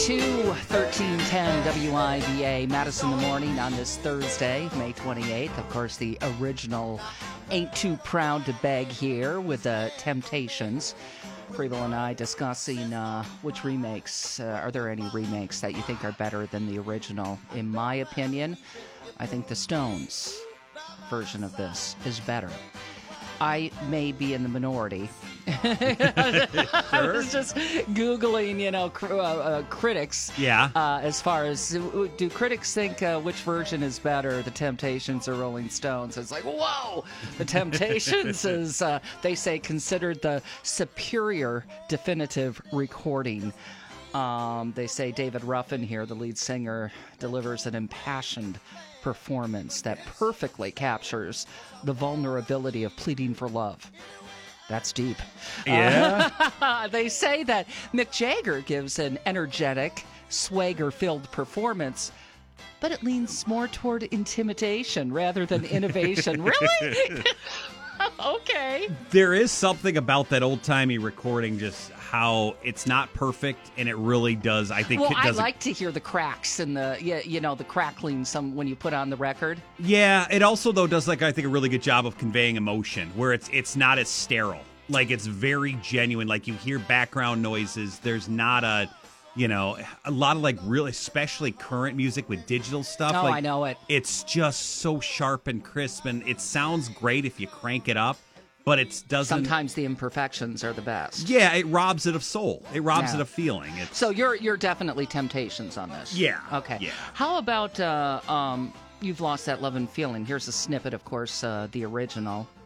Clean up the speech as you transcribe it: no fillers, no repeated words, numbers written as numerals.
1310 WIVA, Madison in the Morning on this Thursday, May 28th. Of course, the original Ain't Too Proud to Beg here with the Temptations. Preble and I discussing which remakes, are there any remakes that you think are better than the original? In my opinion, I think the Stones version of this is better. I may be in the minority. I was just Googling, critics. Yeah. As far as, do critics think which version is better, the Temptations or Rolling Stones? It's like, whoa! The Temptations is, they say, considered the superior definitive recording. They say David Ruffin here, the lead singer, delivers an impassioned performance that perfectly captures the vulnerability of pleading for love. That's deep. Yeah. They say that Mick Jagger gives an energetic, swagger-filled performance, but it leans more toward intimidation rather than innovation. Really? Okay. There is something about that old-timey recording, just how it's not perfect, and it really does. I think. Well, it I does like to hear the cracks and the crackling when you put on the record. Yeah, it also though does I think a really good job of conveying emotion, where it's not as sterile. Like it's very genuine. Like you hear background noises. There's not a lot of really, especially current music with digital stuff. Oh, I know it. It's just so sharp and crisp, and it sounds great if you crank it up, but it doesn't. Sometimes the imperfections are the best. Yeah, it robs it of soul. It robs it of feeling. So you're definitely Temptations on this. Yeah. Okay. Yeah. How about You've Lost That Love and Feeling? Here's a snippet, of course, the original.